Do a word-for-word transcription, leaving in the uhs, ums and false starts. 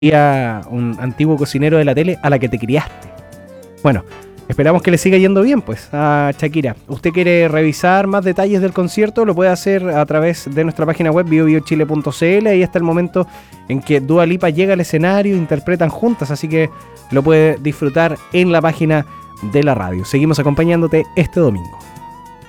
un antiguo cocinero de la tele a la que te criaste. Bueno, esperamos que le siga yendo bien pues a Shakira. ¿Usted quiere revisar más detalles del concierto? Lo puede hacer a través de nuestra página web bio bio chile punto c l. Ahí está el momento en que Dua Lipa llega al escenario, interpretan juntas, así que lo puede disfrutar en la página de la radio. Seguimos acompañándote este domingo.